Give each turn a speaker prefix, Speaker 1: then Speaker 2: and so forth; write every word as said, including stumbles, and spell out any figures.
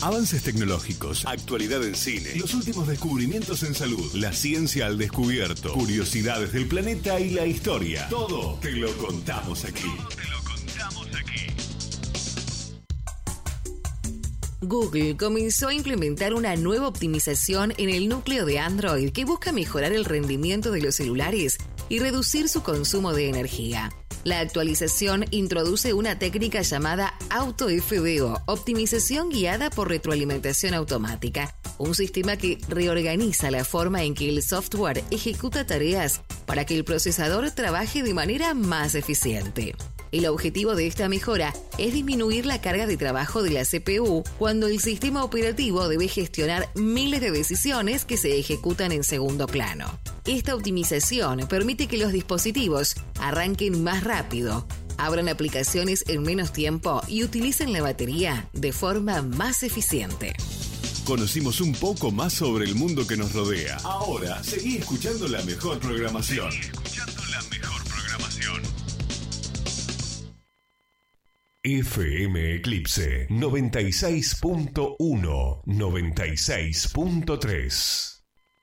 Speaker 1: Avances tecnológicos, actualidad en cine, los últimos descubrimientos en salud, la ciencia al descubierto, curiosidades del planeta y la historia. Todo te lo contamos aquí. Todo te lo contamos aquí.
Speaker 2: Google comenzó a implementar una nueva optimización en el núcleo de Android que busca mejorar el rendimiento de los celulares y reducir su consumo de energía. La actualización introduce una técnica llamada AutoF B O, optimización guiada por retroalimentación automática, un sistema que reorganiza la forma en que el software ejecuta tareas para que el procesador trabaje de manera más eficiente. El objetivo de esta mejora es disminuir la carga de trabajo de la C P U cuando el sistema operativo debe gestionar miles de decisiones que se ejecutan en segundo plano. Esta optimización permite que los dispositivos arranquen más rápido, abran aplicaciones en menos tiempo y utilicen la batería de forma más eficiente.
Speaker 1: Conocimos un poco más sobre el mundo que nos rodea. Ahora, seguí escuchando la mejor programación. Seguí escuchando la mejor programación. F M Eclipse noventa y seis punto uno, noventa y seis punto tres.